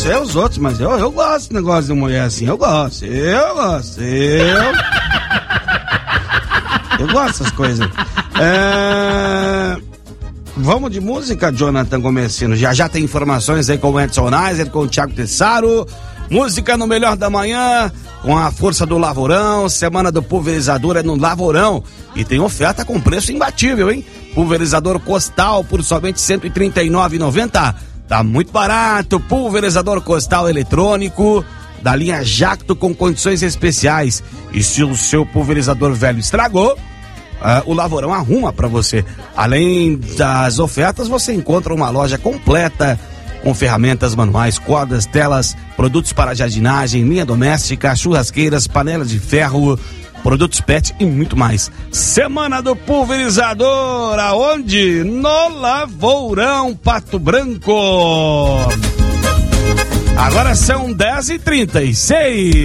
sei os outros, mas eu gosto desse negócio de mulher assim, eu gosto dessas coisas. Vamos de música, Jonathan Gomesino. Já tem informações aí com o Edson Neiser, com o Thiago Tessaro. Música no Melhor da Manhã, com a força do Lavourão. Semana do pulverizador é no Lavourão. E tem oferta com preço imbatível, hein? Pulverizador Costal por somente R$ 139,90. Tá muito barato. Pulverizador Costal eletrônico da linha Jacto com condições especiais. E se o seu pulverizador velho estragou, o Lavourão arruma pra você. Além das ofertas, você encontra uma loja completa com ferramentas manuais, cordas, telas, produtos para jardinagem, linha doméstica, churrasqueiras, panelas de ferro, produtos pet e muito mais. Semana do pulverizador, aonde? No Lavourão, Pato Branco. Agora são 10h36.